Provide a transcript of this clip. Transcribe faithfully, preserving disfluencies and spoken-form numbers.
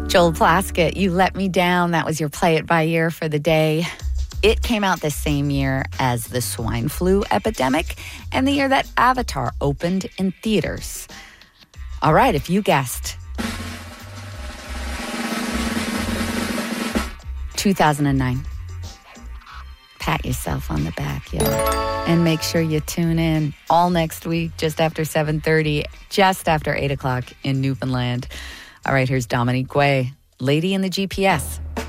Joel Plaskett, You Let Me Down. That was your Play It By Ear for the day. It came out the same year as the swine flu epidemic and the year that Avatar opened in theaters. All right, if you guessed two thousand nine, pat yourself on the back, y'all. And make sure you tune in all next week, just after seven thirty, just after eight o'clock in Newfoundland. All right, here's Dominique Guay, Lady in the G P S.